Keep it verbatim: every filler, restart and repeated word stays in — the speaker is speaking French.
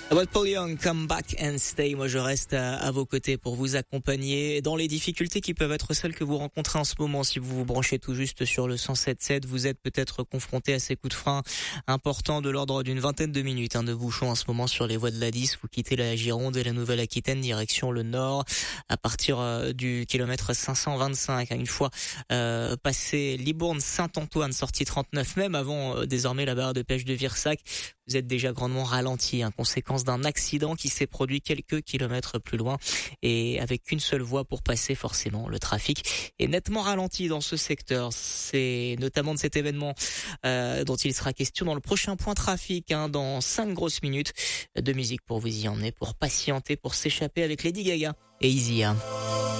About Paul Young, come back and stay. Moi, je reste à, à vos côtés pour vous accompagner dans les difficultés qui peuvent être celles que vous rencontrez en ce moment. Si vous vous branchez tout juste sur le cent sept virgule sept, vous êtes peut-être confronté à ces coups de frein importants de l'ordre d'une vingtaine de minutes hein, de bouchons en ce moment sur les voies de l'A dix. Vous quittez la Gironde et la Nouvelle-Aquitaine direction le nord à partir euh, du kilomètre cinq cent vingt-cinq. Hein, une fois euh, passé Libourne-Saint-Antoine, sortie trente-neuf, même avant euh, désormais la barre de pêche de Virsac, vous êtes déjà grandement ralenti, hein, conséquence d'un accident qui s'est produit quelques kilomètres plus loin et avec une seule voie pour passer. Forcément, le trafic est nettement ralenti dans ce secteur. C'est notamment de cet événement euh, dont il sera question dans le prochain point trafic, hein, dans cinq grosses minutes de musique pour vous y emmener, pour patienter, pour s'échapper avec Lady Gaga et Isia.